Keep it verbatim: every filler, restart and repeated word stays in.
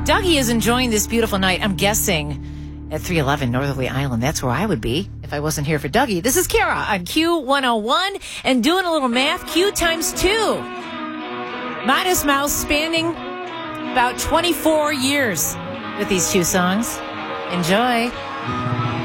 Dougie is enjoying this beautiful night, I'm guessing, at three eleven Northerly Island. That's where I would be if I wasn't here for Dougie. This is Kara on Q one oh one, and doing a little math, Q times two. Modest Mouse spanning about twenty-four years with these two songs. Enjoy.